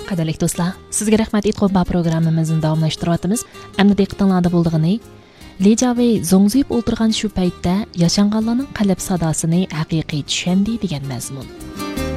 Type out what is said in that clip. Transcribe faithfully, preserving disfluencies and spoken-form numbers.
Qadirlik do'stlar, sizga rahmat aytib bu programmamizni davomlashtiryapmiz. Endi diqqatingizda bo'ldig'ini Li Jiawei zo'ngziyib o'tirgan shu paytda yashanganlarning qalb sadosini haqiqiy tushundi degan mazmun.